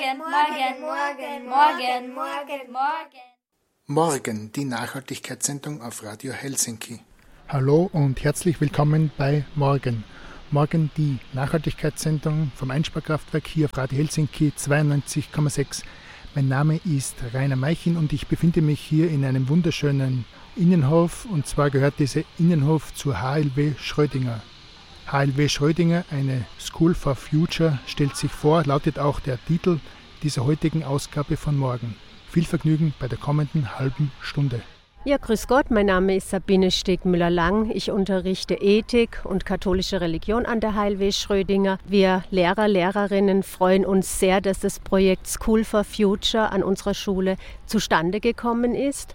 Morgen, die Nachhaltigkeitssendung auf Radio Helsinki. Hallo und herzlich willkommen bei Morgen. Morgen die Nachhaltigkeitssendung vom Einsparkraftwerk hier auf Radio Helsinki 92,6. Mein Name ist Rainer Meichin und ich befinde mich hier in einem wunderschönen Innenhof, und zwar gehört dieser Innenhof zur HLW Schrödinger. HLW Schrödinger, eine School for Future, stellt sich vor, lautet auch der Titel dieser heutigen Ausgabe von Morgen. Viel Vergnügen bei der kommenden halben Stunde. Ja, grüß Gott, mein Name ist Sabine Stegmüller-Lang. Ich unterrichte Ethik und katholische Religion an der HLW Schrödinger. Wir Lehrer, Lehrerinnen freuen uns sehr, dass das Projekt School for Future an unserer Schule zustande gekommen ist.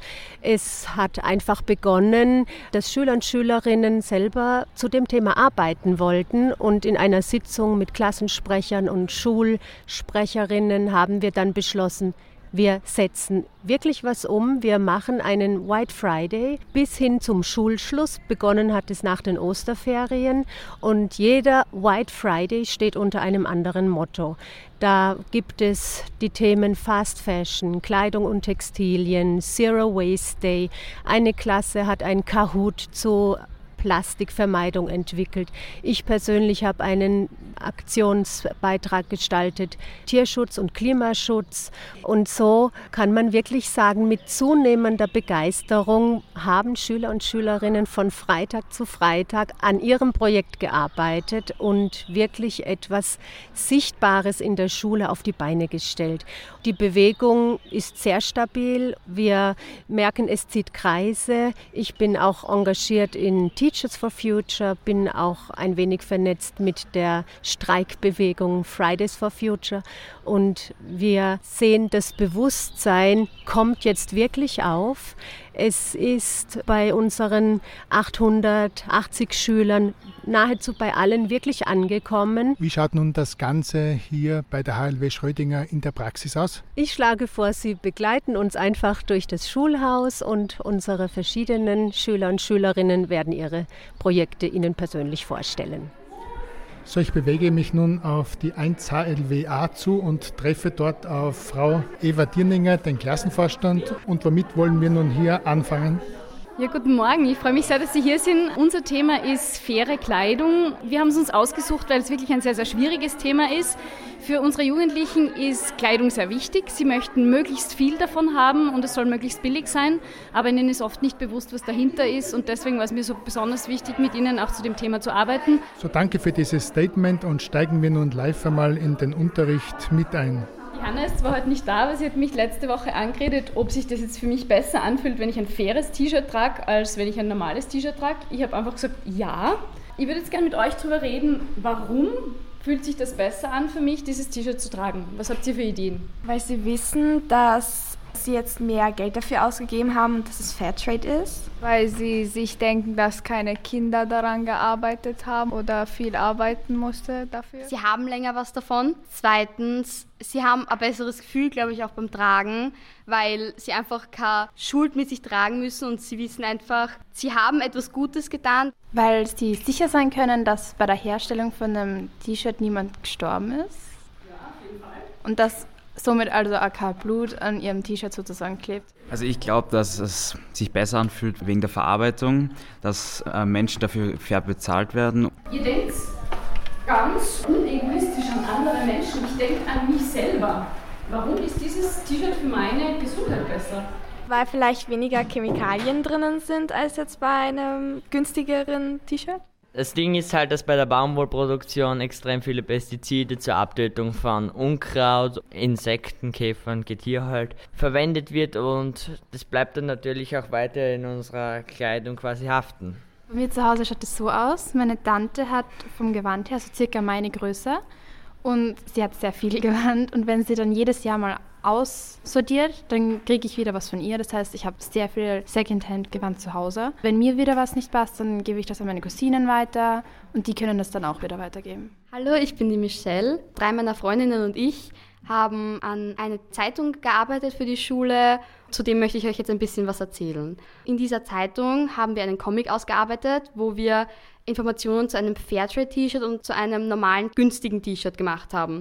Es hat einfach begonnen, dass Schüler und Schülerinnen selber zu dem Thema arbeiten wollten, und in einer Sitzung mit Klassensprechern und Schulsprecherinnen haben wir dann beschlossen, wir setzen wirklich was um. Wir machen einen White Friday bis hin zum Schulschluss. Begonnen hat es nach den Osterferien, und jeder White Friday steht unter einem anderen Motto. Da gibt es die Themen Fast Fashion, Kleidung und Textilien, Zero Waste Day. Eine Klasse hat ein Kahoot zu Plastikvermeidung entwickelt. Ich persönlich habe einen Aktionsbeitrag gestaltet, Tierschutz und Klimaschutz. Und so kann man wirklich sagen, mit zunehmender Begeisterung haben Schüler und Schülerinnen von Freitag zu Freitag an ihrem Projekt gearbeitet und wirklich etwas Sichtbares in der Schule auf die Beine gestellt. Die Bewegung ist sehr stabil. Wir merken, es zieht Kreise. Ich bin auch engagiert in Teachers for Future, bin auch ein wenig vernetzt mit der Streikbewegung Fridays for Future, und wir sehen, das Bewusstsein kommt jetzt wirklich auf. Es ist bei unseren 880 Schülern nahezu bei allen wirklich angekommen. Wie schaut nun das Ganze hier bei der HLW Schrödinger in der Praxis aus? Ich schlage vor, Sie begleiten uns einfach durch das Schulhaus, und unsere verschiedenen Schüler und Schülerinnen werden ihre Projekte Ihnen persönlich vorstellen. So, ich bewege mich nun auf die 1 HLWA zu und treffe dort auf Frau Eva Dirninger, den Klassenvorstand. Und womit wollen wir nun hier anfangen? Ja, guten Morgen. Ich freue mich sehr, dass Sie hier sind. Unser Thema ist faire Kleidung. Wir haben es uns ausgesucht, weil es wirklich ein sehr, sehr schwieriges Thema ist. Für unsere Jugendlichen ist Kleidung sehr wichtig. Sie möchten möglichst viel davon haben und es soll möglichst billig sein, aber ihnen ist oft nicht bewusst, was dahinter ist, und deswegen war es mir so besonders wichtig, mit Ihnen auch zu dem Thema zu arbeiten. So, danke für dieses Statement, und steigen wir nun live einmal in den Unterricht mit ein. Johannes war heute nicht da, aber sie hat mich letzte Woche angeredet, ob sich das jetzt für mich besser anfühlt, wenn ich ein faires T-Shirt trage, als wenn ich ein normales T-Shirt trage. Ich habe einfach gesagt, ja. Ich würde jetzt gerne mit euch darüber reden, warum fühlt sich das besser an für mich, dieses T-Shirt zu tragen. Was habt ihr für Ideen? Weil sie wissen, dass sie jetzt mehr Geld dafür ausgegeben haben und dass es Fairtrade ist. Weil sie sich denken, dass keine Kinder daran gearbeitet haben oder viel arbeiten musste dafür. Sie haben länger was davon. Zweitens, sie haben ein besseres Gefühl, glaube ich, auch beim Tragen, weil sie einfach keine Schuld mit sich tragen müssen, und sie wissen einfach, sie haben etwas Gutes getan. Weil sie sicher sein können, dass bei der Herstellung von einem T-Shirt niemand gestorben ist. Ja, auf jeden Fall. Und dass somit also auch kein Blut an ihrem T-Shirt sozusagen klebt. Also ich glaube, dass es sich besser anfühlt wegen der Verarbeitung, dass Menschen dafür fair bezahlt werden. Ihr denkt ganz unegoistisch an andere Menschen. Ich denke an mich selber. Warum ist dieses T-Shirt für meine Gesundheit besser? Weil vielleicht weniger Chemikalien drinnen sind als jetzt bei einem günstigeren T-Shirt. Das Ding ist halt, dass bei der Baumwollproduktion extrem viele Pestizide zur Abtötung von Unkraut, Insekten, Käfern, Getier halt verwendet wird, und das bleibt dann natürlich auch weiter in unserer Kleidung quasi haften. Bei mir zu Hause schaut es so aus, meine Tante hat vom Gewand her so circa meine Größe, und sie hat sehr viel Gewand, und wenn sie dann jedes Jahr mal aussortiert, dann kriege ich wieder was von ihr. Das heißt, ich habe sehr viel Secondhand-Gewand zu Hause. Wenn mir wieder was nicht passt, dann gebe ich das an meine Cousinen weiter, und die können das dann auch wieder weitergeben. Hallo, ich bin die Michelle. 3 meiner Freundinnen und ich haben an einer Zeitung gearbeitet für die Schule. Zudem möchte ich euch jetzt ein bisschen was erzählen. In dieser Zeitung haben wir einen Comic ausgearbeitet, wo wir Informationen zu einem Fairtrade-T-Shirt und zu einem normalen, günstigen T-Shirt gemacht haben.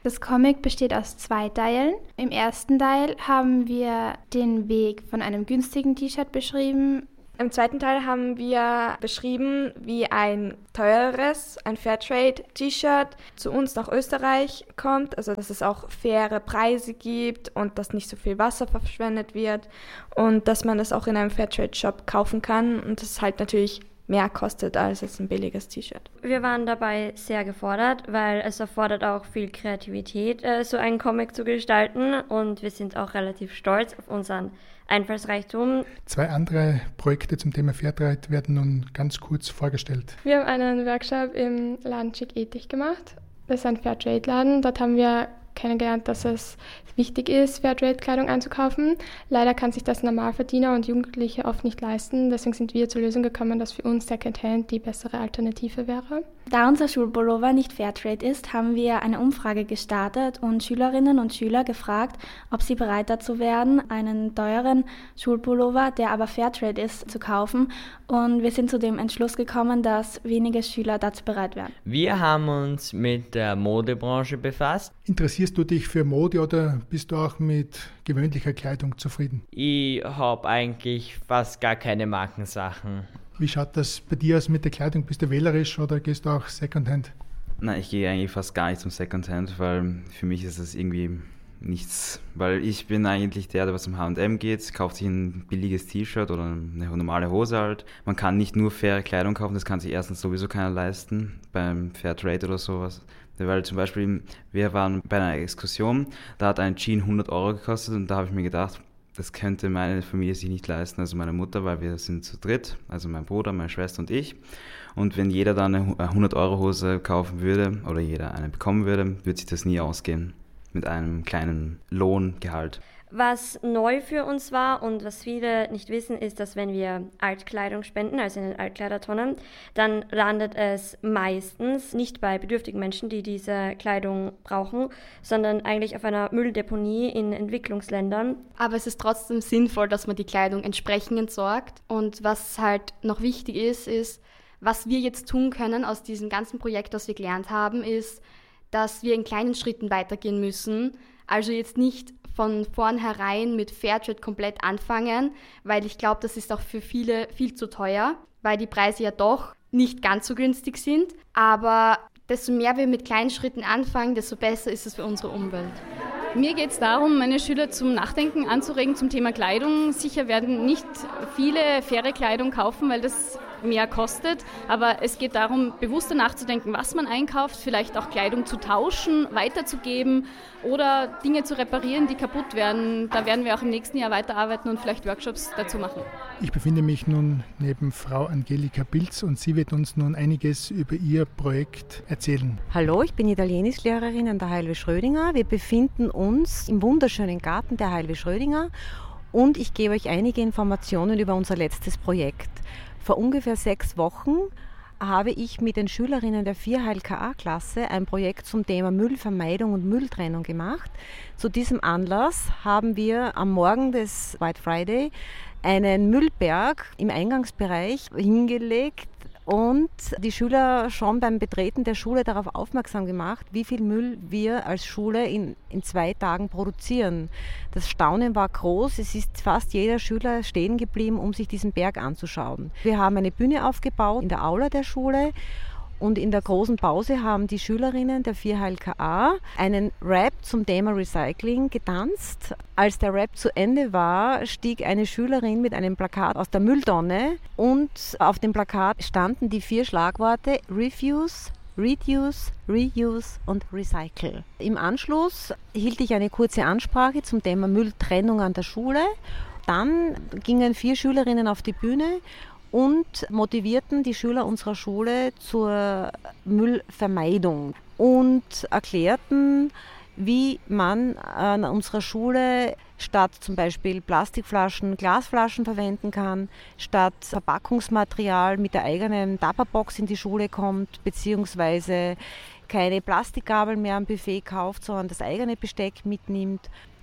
Das Comic besteht aus 2 Teilen. Im ersten Teil haben wir den Weg von einem günstigen T-Shirt beschrieben. Im zweiten Teil haben wir beschrieben, wie ein teureres, ein Fairtrade-T-Shirt zu uns nach Österreich kommt. Also dass es auch faire Preise gibt und dass nicht so viel Wasser verschwendet wird und dass man es auch in einem Fairtrade-Shop kaufen kann und das halt natürlich mehr kostet als jetzt ein billiges T-Shirt. Wir waren dabei sehr gefordert, weil es erfordert auch viel Kreativität, so einen Comic zu gestalten und wir sind auch relativ stolz auf unseren Einfallsreichtum. 2 andere Projekte zum Thema Fairtrade werden nun ganz kurz vorgestellt. Wir haben einen Workshop im Laden Schick Ethik gemacht. Das ist ein Fairtrade-Laden. Dort haben wir kennengelernt, dass es wichtig ist, Fairtrade-Kleidung einzukaufen. Leider kann sich das Normalverdiener und Jugendliche oft nicht leisten. Deswegen sind wir zur Lösung gekommen, dass für uns Secondhand die bessere Alternative wäre. Da unser Schulpullover nicht Fairtrade ist, haben wir eine Umfrage gestartet und Schülerinnen und Schüler gefragt, ob sie bereit dazu wären, einen teuren Schulpullover, der aber Fairtrade ist, zu kaufen. Und wir sind zu dem Entschluss gekommen, dass wenige Schüler dazu bereit wären. Wir haben uns mit der Modebranche befasst. Interessierst du dich für Mode oder bist du auch mit gewöhnlicher Kleidung zufrieden? Ich habe eigentlich fast gar keine Markensachen. Wie schaut das bei dir aus mit der Kleidung? Bist du wählerisch oder gehst du auch Secondhand? Nein, ich gehe eigentlich fast gar nicht zum Secondhand, weil für mich ist das irgendwie nichts. Weil ich bin eigentlich der was zum H&M geht, kauft sich ein billiges T-Shirt oder eine normale Hose halt. Man kann nicht nur faire Kleidung kaufen, das kann sich erstens sowieso keiner leisten, beim Fairtrade oder sowas. Weil zum Beispiel, wir waren bei einer Exkursion, da hat ein Jean 100 € gekostet und da habe ich mir gedacht, das könnte meine Familie sich nicht leisten, also meine Mutter, weil wir sind zu dritt, also mein Bruder, meine Schwester und ich. Und wenn jeder dann eine 100-€ kaufen würde oder jeder eine bekommen würde, würde sich das nie ausgehen mit einem kleinen Lohngehalt. Was neu für uns war und was viele nicht wissen, ist, dass wenn wir Altkleidung spenden, also in den Altkleidertonnen, dann landet es meistens nicht bei bedürftigen Menschen, die diese Kleidung brauchen, sondern eigentlich auf einer Mülldeponie in Entwicklungsländern. Aber es ist trotzdem sinnvoll, dass man die Kleidung entsprechend entsorgt. Und was halt noch wichtig ist, was wir jetzt tun können aus diesem ganzen Projekt, das wir gelernt haben, ist, dass wir in kleinen Schritten weitergehen müssen. Also jetzt nicht von vornherein mit Fairtrade komplett anfangen, weil ich glaube, das ist auch für viele viel zu teuer, weil die Preise ja doch nicht ganz so günstig sind. Aber desto mehr wir mit kleinen Schritten anfangen, desto besser ist es für unsere Umwelt. Mir geht es darum, meine Schüler zum Nachdenken anzuregen zum Thema Kleidung. Sicher werden nicht viele faire Kleidung kaufen, weil das mehr kostet, aber es geht darum, bewusster nachzudenken, was man einkauft, vielleicht auch Kleidung zu tauschen, weiterzugeben oder Dinge zu reparieren, die kaputt werden. Da werden wir auch im nächsten Jahr weiterarbeiten und vielleicht Workshops dazu machen. Ich befinde mich nun neben Frau Angelika Pilz und sie wird uns nun einiges über ihr Projekt erzählen. Hallo, ich bin Italienischlehrerin an der HLW Schrödinger. Wir befinden uns im wunderschönen Garten der HLW Schrödinger und ich gebe euch einige Informationen über unser letztes Projekt. Vor ungefähr 6 Wochen habe ich mit den Schülerinnen der 4 HLKA-Klasse ein Projekt zum Thema Müllvermeidung und Mülltrennung gemacht. Zu diesem Anlass haben wir am Morgen des White Friday einen Müllberg im Eingangsbereich hingelegt und die Schüler schon beim Betreten der Schule darauf aufmerksam gemacht, wie viel Müll wir als Schule in 2 Tagen produzieren. Das Staunen war groß, es ist fast jeder Schüler stehen geblieben, um sich diesen Berg anzuschauen. Wir haben eine Bühne aufgebaut in der Aula der Schule und in der großen Pause haben die Schülerinnen der 4 HLKA einen Rap zum Thema Recycling getanzt. Als der Rap zu Ende war, stieg eine Schülerin mit einem Plakat aus der Mülltonne und auf dem Plakat standen die 4 Schlagworte Refuse, Reduce, Reuse und Recycle. Im Anschluss hielt ich eine kurze Ansprache zum Thema Mülltrennung an der Schule. Dann gingen 4 Schülerinnen auf die Bühne und motivierten die Schüler unserer Schule zur Müllvermeidung und erklärten, wie man an unserer Schule statt zum Beispiel Plastikflaschen Glasflaschen verwenden kann, statt Verpackungsmaterial mit der eigenen Tupperbox in die Schule kommt, beziehungsweise keine Plastikgabel mehr am Buffet kauft, sondern das eigene Besteck mitnimmt.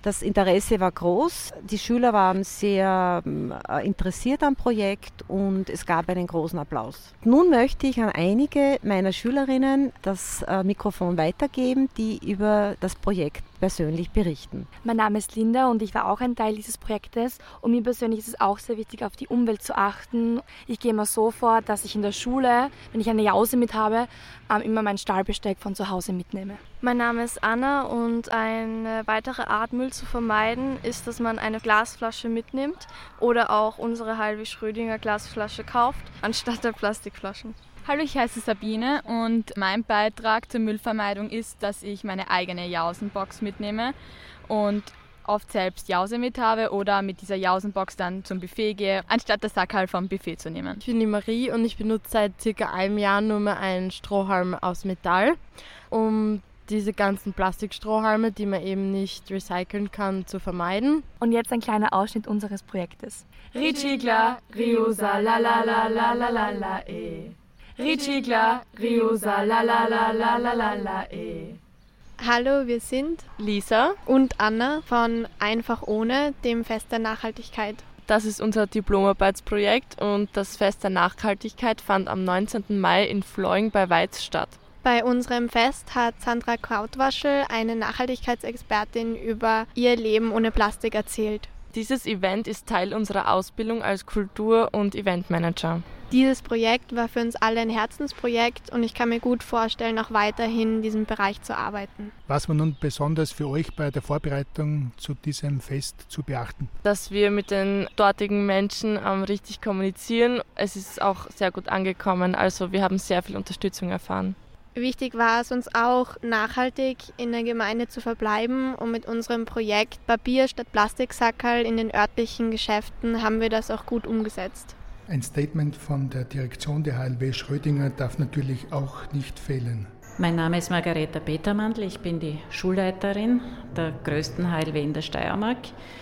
Das Interesse war groß, die Schüler waren sehr interessiert am Projekt und es gab einen großen Applaus. Nun möchte ich an einige meiner Schülerinnen das Mikrofon weitergeben, die über das Projekt persönlich berichten. Mein Name ist Linda und ich war auch ein Teil dieses Projektes und mir persönlich ist es auch sehr wichtig, auf die Umwelt zu achten. Ich gehe immer so vor, dass ich in der Schule, wenn ich eine Jause mit habe, immer mein Stahlbesteck von zu Hause mitnehme. Mein Name ist Anna und eine weitere Art, Müll zu vermeiden, ist, dass man eine Glasflasche mitnimmt oder auch unsere Hallwig Schrödinger Glasflasche kauft, anstatt der Plastikflaschen. Hallo, ich heiße Sabine und mein Beitrag zur Müllvermeidung ist, dass ich meine eigene Jausenbox mitnehme und oft selbst Jause mit habe oder mit dieser Jausenbox dann zum Buffet gehe, anstatt das Sackerl vom Buffet zu nehmen. Ich bin die Marie und ich benutze seit circa einem Jahr nur mehr einen Strohhalm aus Metall, um diese ganzen Plastikstrohhalme, die man eben nicht recyceln kann, zu vermeiden. Und jetzt ein kleiner Ausschnitt unseres Projektes. Ricicla, riusa, la la la la la la la e. Ricicla, riusa, la la la la la la la e. Hallo, wir sind Lisa und Anna von Einfach ohne, dem Fest der Nachhaltigkeit. Das ist unser Diplomarbeitsprojekt und das Fest der Nachhaltigkeit fand am 19. Mai in Fleuing bei Weiz statt. Bei unserem Fest hat Sandra Krautwaschel, eine Nachhaltigkeitsexpertin, über ihr Leben ohne Plastik erzählt. Dieses Event ist Teil unserer Ausbildung als Kultur- und Eventmanager. Dieses Projekt war für uns alle ein Herzensprojekt und ich kann mir gut vorstellen, auch weiterhin in diesem Bereich zu arbeiten. Was war nun besonders für euch bei der Vorbereitung zu diesem Fest zu beachten? Dass wir mit den dortigen Menschen richtig kommunizieren. Es ist auch sehr gut angekommen, also wir haben sehr viel Unterstützung erfahren. Wichtig war es uns auch, nachhaltig in der Gemeinde zu verbleiben und mit unserem Projekt Papier statt Plastiksackerl in den örtlichen Geschäften haben wir das auch gut umgesetzt. Ein Statement von der Direktion der HLW Schrödinger darf natürlich auch nicht fehlen. Mein Name ist Margareta Petermandl, ich bin die Schulleiterin der größten HLW in der Steiermark.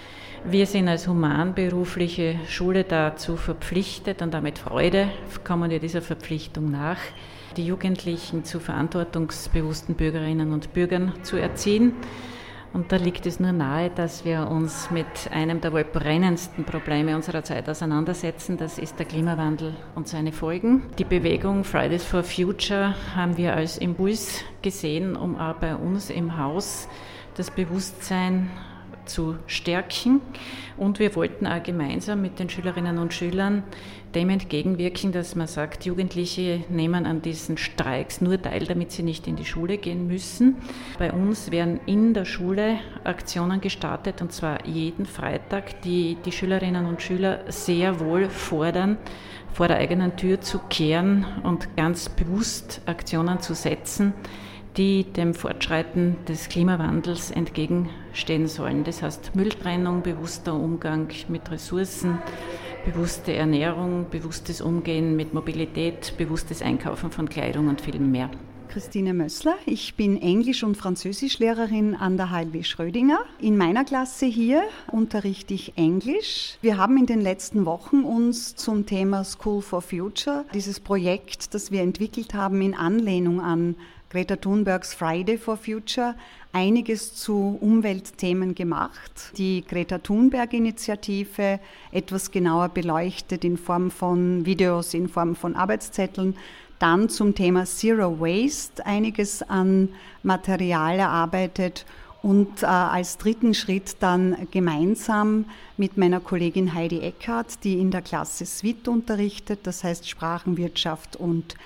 Wir sind als humanberufliche Schule dazu verpflichtet und damit Freude kommen wir dieser Verpflichtung nach, die Jugendlichen zu verantwortungsbewussten Bürgerinnen und Bürgern zu erziehen. Und da liegt es nur nahe, dass wir uns mit einem der wohl brennendsten Probleme unserer Zeit auseinandersetzen. Das ist der Klimawandel und seine Folgen. Die Bewegung Fridays for Future haben wir als Impuls gesehen, um auch bei uns im Haus das Bewusstsein zu stärken. Und wir wollten auch gemeinsam mit den Schülerinnen und Schülern dem entgegenwirken, dass man sagt, Jugendliche nehmen an diesen Streiks nur teil, damit sie nicht in die Schule gehen müssen. Bei uns werden in der Schule Aktionen gestartet, und zwar jeden Freitag, die die Schülerinnen und Schüler sehr wohl fordern, vor der eigenen Tür zu kehren und ganz bewusst Aktionen zu setzen, die dem Fortschreiten des Klimawandels entgegenstehen sollen. Das heißt Mülltrennung, bewusster Umgang mit Ressourcen, bewusste Ernährung, bewusstes Umgehen mit Mobilität, bewusstes Einkaufen von Kleidung und viel mehr. Christine Mössler, ich bin Englisch- und Französischlehrerin an der HLW Schrödinger. In meiner Klasse hier unterrichte ich Englisch. Wir haben in den letzten Wochen uns zum Thema School for Future, dieses Projekt, das wir entwickelt haben in Anlehnung an Greta Thunbergs Friday for Future, einiges zu Umweltthemen gemacht. Die Greta Thunberg-Initiative etwas genauer beleuchtet in Form von Videos, in Form von Arbeitszetteln. Dann zum Thema Zero Waste einiges an Material erarbeitet und als dritten Schritt dann gemeinsam mit meiner Kollegin Heidi Eckhardt, die in der Klasse SWIT unterrichtet, das heißt Sprachenwirtschaft und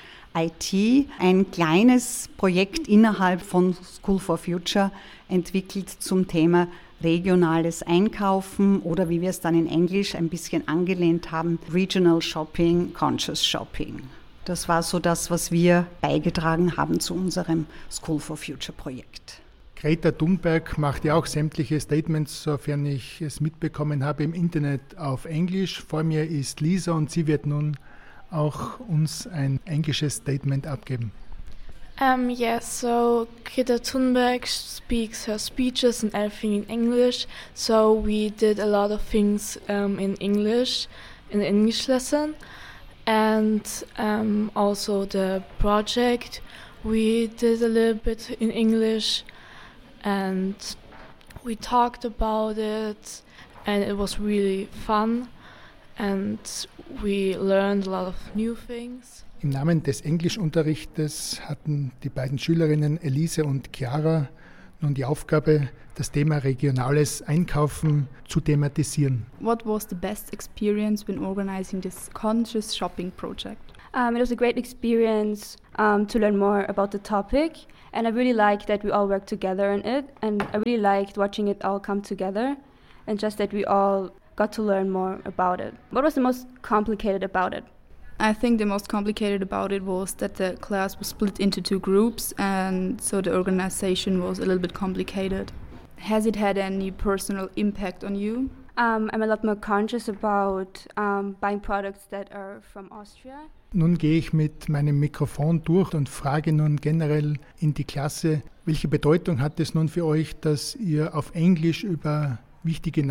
IT, ein kleines Projekt innerhalb von School for Future entwickelt zum Thema regionales Einkaufen oder wie wir es dann in Englisch ein bisschen angelehnt haben, Regional Shopping, Conscious Shopping. Das war so das, was wir beigetragen haben zu unserem School for Future Projekt. Greta Thunberg macht ja auch sämtliche Statements, sofern ich es mitbekommen habe, im Internet auf Englisch. Vor mir ist Lisa und sie wird nun auch uns ein englisches Statement abgeben. Yes, so Greta Thunberg speaks her speeches and everything in English. So we did a lot of things in English, in the English lesson. And also the project, we did a little bit in English. And We talked about it and it was really fun and we learned a lot of new things. Im Namen des Englischunterrichtes hatten die beiden Schülerinnen Elise und Chiara nun die Aufgabe, das Thema regionales Einkaufen zu thematisieren. What was the best experience when organizing this conscious shopping project? It was a great experience to learn more about the topic, and I really liked that we all worked together on it, and I really liked watching it all come together, and just that we all got to learn more about it. What was the most complicated about it? I think the most complicated about it was that the class was split into 2 groups, and so the organization was a little bit complicated. Has it had any personal impact on you? I'm a lot more conscious about buying products that are from Austria. Nun gehe ich mit meinem Mikrofon durch und frage nun generell in die Klasse, welche Bedeutung hat es nun für euch, dass ihr auf Englisch über wichtige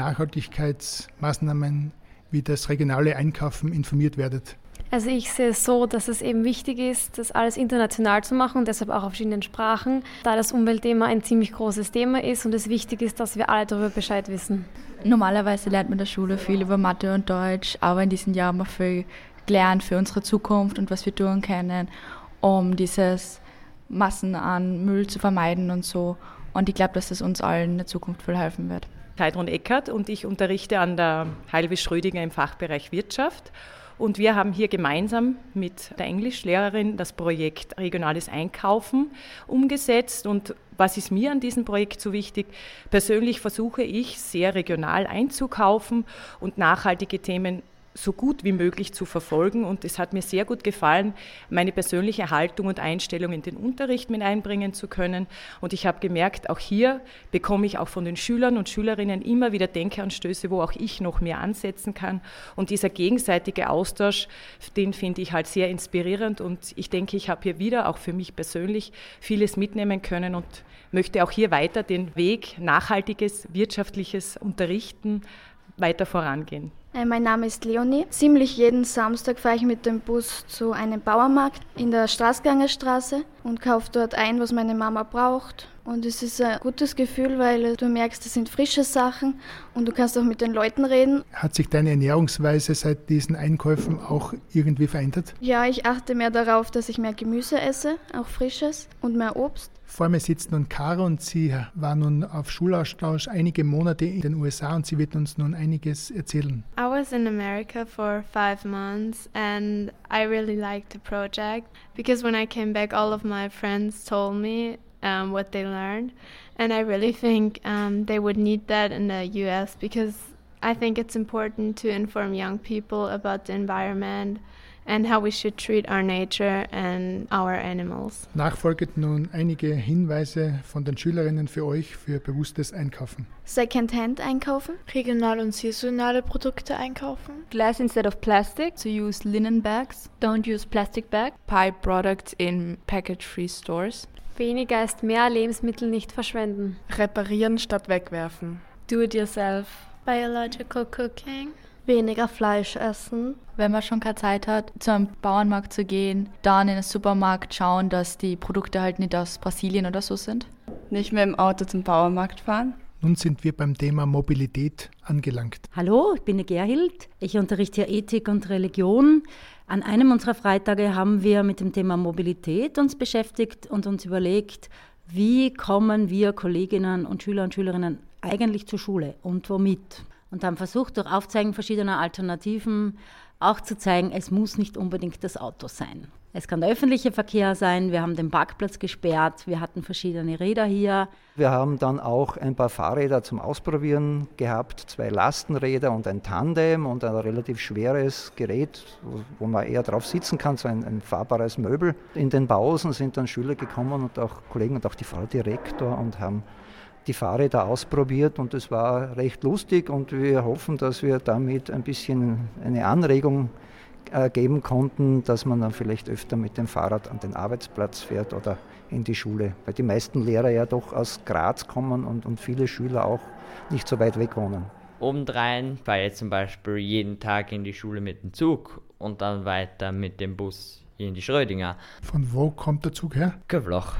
Nachhaltigkeitsmaßnahmen wie das regionale Einkaufen informiert werdet? Also ich sehe es so, dass es eben wichtig ist, das alles international zu machen und deshalb auch auf verschiedenen Sprachen, da das Umweltthema ein ziemlich großes Thema ist und es wichtig ist, dass wir alle darüber Bescheid wissen. Normalerweise lernt man in der Schule viel über Mathe und Deutsch, aber in diesem Jahr haben wir viel gelernt für unsere Zukunft und was wir tun können, um dieses Massen an Müll zu vermeiden und so. Und ich glaube, dass das uns allen in der Zukunft viel helfen wird. Heidrun Eckert und ich unterrichte an der Heilwisch Schrödinger im Fachbereich Wirtschaft. Und wir haben hier gemeinsam mit der Englischlehrerin das Projekt Regionales Einkaufen umgesetzt. Und was ist mir an diesem Projekt so wichtig? Persönlich versuche ich, sehr regional einzukaufen und nachhaltige Themen so gut wie möglich zu verfolgen. Und es hat mir sehr gut gefallen, meine persönliche Haltung und Einstellung in den Unterricht mit einbringen zu können. Und ich habe gemerkt, auch hier bekomme ich auch von den Schülern und Schülerinnen immer wieder Denkanstöße, wo auch ich noch mehr ansetzen kann. Und dieser gegenseitige Austausch, den finde ich halt sehr inspirierend. Und ich denke, ich habe hier wieder auch für mich persönlich vieles mitnehmen können und möchte auch hier weiter den Weg nachhaltiges, wirtschaftliches Unterrichten weiter vorangehen. Mein Name ist Leonie. Ziemlich jeden Samstag fahre ich mit dem Bus zu einem Bauernmarkt in der Straßganger Straße und kaufe dort ein, was meine Mama braucht. Und es ist ein gutes Gefühl, weil du merkst, das sind frische Sachen und du kannst auch mit den Leuten reden. Hat sich deine Ernährungsweise seit diesen Einkäufen auch irgendwie verändert? Ja, ich achte mehr darauf, dass ich mehr Gemüse esse, auch frisches und mehr Obst. Vor mir sitzt nun Caro und sie war nun auf Schulaustausch einige Monate in den USA und sie wird uns nun einiges erzählen. I was in America for 5 months and I really liked the project because when I came back all of my friends told me what they learned and I really think they would need that in the US because I think it's important to inform young people about the environment and how we should treat our nature and our animals. Nachfolgend nun einige Hinweise von den Schülerinnen für euch für bewusstes Einkaufen. Secondhand einkaufen. Regional und saisonale Produkte einkaufen. Glass instead of plastic. To use linen bags. Don't use plastic bag. Buy products in package-free stores. Weniger ist mehr, Lebensmittel nicht verschwenden. Reparieren statt wegwerfen. Do it yourself. Biological cooking. Weniger Fleisch essen. Wenn man schon keine Zeit hat, zu einem Bauernmarkt zu gehen, dann in den Supermarkt schauen, dass die Produkte halt nicht aus Brasilien oder so sind. Nicht mehr im Auto zum Bauernmarkt fahren. Nun sind wir beim Thema Mobilität angelangt. Hallo, ich bin die Gerhild. Ich unterrichte hier Ethik und Religion. An einem unserer Freitage haben wir mit dem Thema Mobilität uns beschäftigt und uns überlegt, wie kommen wir Kolleginnen und Schüler und Schülerinnen eigentlich zur Schule und womit? Und haben versucht, durch Aufzeigen verschiedener Alternativen auch zu zeigen, es muss nicht unbedingt das Auto sein. Es kann der öffentliche Verkehr sein, wir haben den Parkplatz gesperrt, wir hatten verschiedene Räder hier. Wir haben dann auch ein paar Fahrräder zum Ausprobieren gehabt, 2 Lastenräder und ein Tandem und ein relativ schweres Gerät, wo man eher drauf sitzen kann, so ein fahrbares Möbel. In den Pausen sind dann Schüler gekommen und auch Kollegen und auch die Frau Direktor und haben die Fahrräder ausprobiert und es war recht lustig und wir hoffen, dass wir damit ein bisschen eine Anregung geben konnten, dass man dann vielleicht öfter mit dem Fahrrad an den Arbeitsplatz fährt oder in die Schule, weil die meisten Lehrer ja doch aus Graz kommen und viele Schüler auch nicht so weit weg wohnen. Obendrein fahre ich zum Beispiel jeden Tag in die Schule mit dem Zug und dann weiter mit dem Bus hier in die Schrödinger. Von wo kommt der Zug her? Kövlach.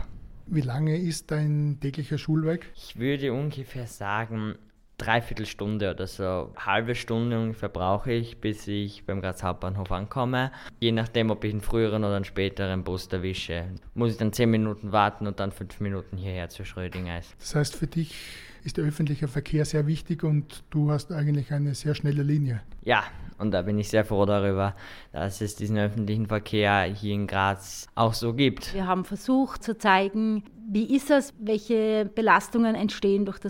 Wie lange ist dein täglicher Schulweg? Ich würde ungefähr sagen, 3/4 Stunde oder so. Halbe Stunde ungefähr brauche ich, bis ich beim Graz Hauptbahnhof ankomme. Je nachdem, ob ich einen früheren oder einen späteren Bus erwische, muss ich dann 10 Minuten warten und dann 5 Minuten hierher zu Schrödinger. Das heißt, für dich ist der öffentliche Verkehr sehr wichtig und du hast eigentlich eine sehr schnelle Linie. Ja, und da bin ich sehr froh darüber, dass es diesen öffentlichen Verkehr hier in Graz auch so gibt. Wir haben versucht zu zeigen, wie ist es, welche Belastungen entstehen durch das